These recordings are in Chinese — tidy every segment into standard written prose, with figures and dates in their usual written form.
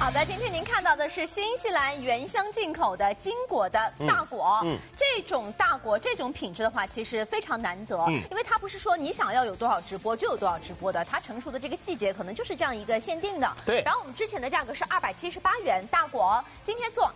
好的，今天您看到的是新西兰原乡进口的金果的大果。这种大果这种品质的话，其实非常难得，因为它不是说你想要有多少直播就有多少直播的，它成熟的这个季节可能就是这样一个限定的。 对。 然后我们之前的价格是278元大果，今天做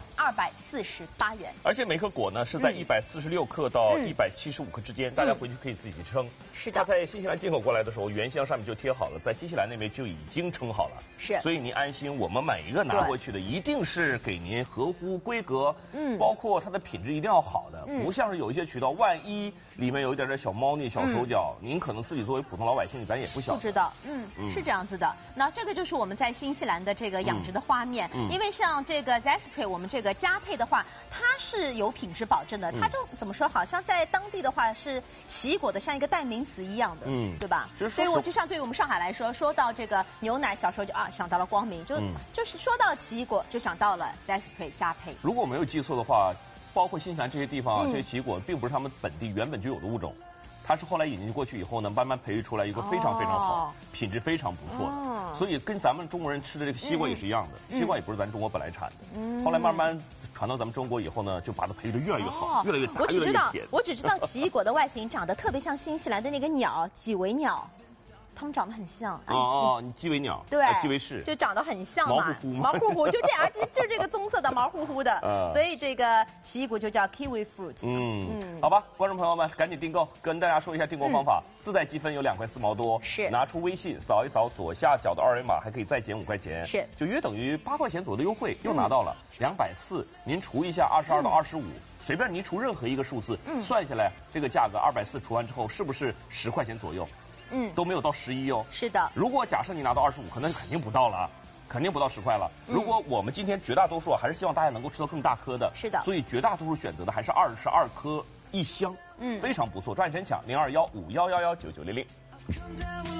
248元。 而且每颗果呢是在146克到175克之间，大家回去可以自己称。 是的。 它在新西兰进口过来的时候，原箱上面就贴好了，在新西兰那边就已经称好了。 是。所以您安心，我们每一个拿回去的一定是给您合乎规格，包括它的品质一定要好的，不像是有一些渠道，万一里面有一点点小猫腻、小手脚，您可能自己作为普通老百姓，咱也不晓得。 不知道，是这样子的。那这个就是我们在新西兰的这个养殖的花面，因为像这个 Zespri 我们这个佳配的话，它是有品质保证的，它就怎么说，好像在当地的话是奇异果的像一个代名词一样的，对吧？所以我就像对于我们上海来说，说到这个牛奶，小时候就想到了光明，就是说到奇异果就想到了 Zespri 佳配。 如果我没有记错的话，包括新西兰这些地方，这些奇异果并不是他们本地原本就有的物种。它是后来引进过去以后呢，慢慢培育出来一个非常非常好、品质非常不错的，所以跟咱们中国人吃的这个西瓜也是一样的，西瓜也不是咱中国本来产的，后来慢慢传到咱们中国以后呢，就把它培育的越来越好，越来越大，越来越甜。 我只知道奇异果的外形长得特别像新西兰的那个鸟，几维鸟。它们长得很像你基围鸟， 对， 基围氏就长得很像嘛， 毛乎乎，就这样，就这个棕色的毛乎乎的，所以这个奇异果就叫 kiwi fruit。 好吧，观众朋友们赶紧订购，跟大家说一下订购方法，自带积分有2块4毛多， 是拿出微信扫一扫左下角的2维码，还可以再减5块钱， 是就约等于8块钱左右的优惠，又拿到了240，您除一下22到25。随便您除任何一个数字，算下来这个价格240除完之后，是不是10块钱左右？都没有到11哦。 是的。 如果假设你拿到25，可能肯定不到了，肯定不到10块了。如果我们今天绝大多数还是希望大家能够吃到更大颗的， 是的。 所以绝大多数选择的还是22颗1箱，非常不错，抓紧时间抢0215111990。